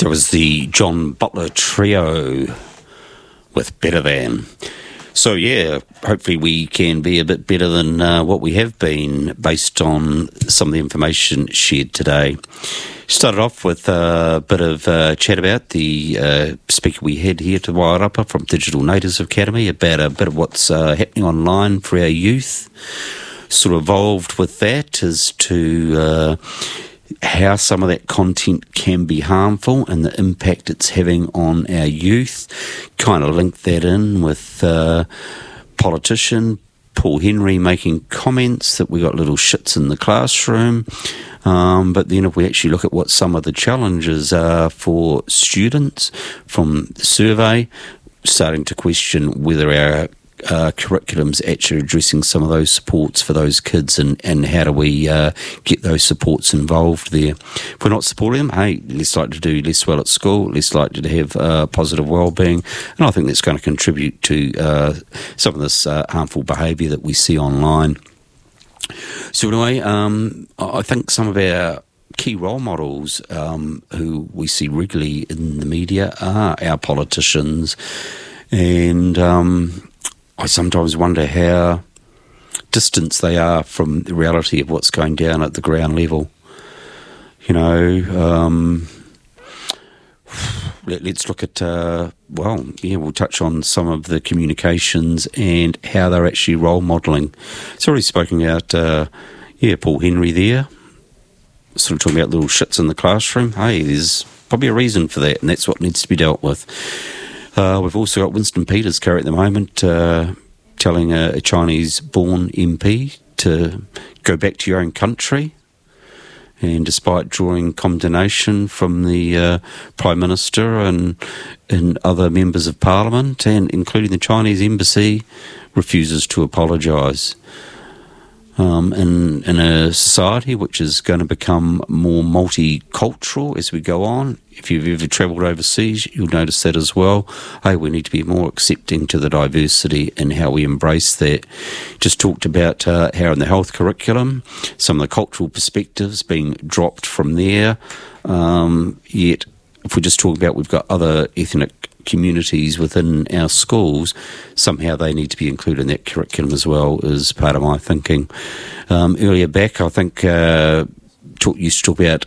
There was the John Butler Trio with Better Than. So yeah, hopefully we can be a bit better than what we have been based on some of the information shared today. Started off with a bit of chat about the speaker we had here to Wairarapa from Digital Natives Academy about a bit of what's happening online for our youth. Sort of evolved with that as to how some of that content can be harmful and the impact it's having on our youth. Kind of linked that in with politician Paul Henry making comments that we got little shits in the classroom. But then if we actually look at what some of the challenges are for students from the survey, starting to question whether our curriculum's actually addressing some of those supports for those kids and how do we get those supports involved there. If we're not supporting them, hey, less likely to do less well at school, less likely to have positive wellbeing, and I think that's going to contribute to some of this harmful behaviour that we see online. So anyway, I think some of our key role models who we see regularly in the media are our politicians, and I sometimes wonder how distant they are from the reality of what's going down at the ground level. You know, let's look at, we'll touch on some of the communications and how they're actually role modelling. It's already spoken about, Paul Henry there, sort of talking about little shits in the classroom. Hey, there's probably a reason for that, and that's what needs to be dealt with. We've also got Winston Peters at the moment telling a Chinese-born MP to go back to your own country. And despite drawing condemnation from the Prime Minister and other members of Parliament, and including the Chinese Embassy, refuses to apologise. In a society which is going to become more multicultural as we go on, if you've ever travelled overseas, you'll notice that as well. Hey, we need to be more accepting to the diversity and how we embrace that. Just talked about how in the health curriculum, some of the cultural perspectives being dropped from there. Yet, if we just talk about we've got other ethnic communities within our schools, somehow they need to be included in that curriculum as well, is part of my thinking. Earlier back, I think used to talk about